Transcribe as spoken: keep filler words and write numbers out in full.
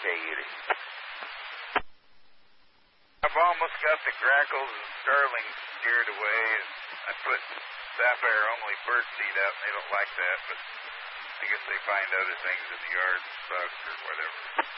Okay, Edie. I've almost got the grackles and starlings scared away. I put sapphire-only bird seed out, and they don't like that, but I guess they find other things in the yard, bugs or whatever.